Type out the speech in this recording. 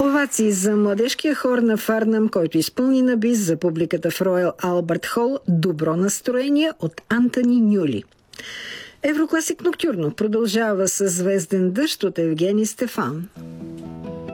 Овации за младежкия хор на Фарнам, който изпълни на бис за публиката в Роял Албърт Хол "Добро настроение" от Антони Нюли. Еврокласик Ноктюрно продължава със "Звезден дъжд" от Евгений Стефан.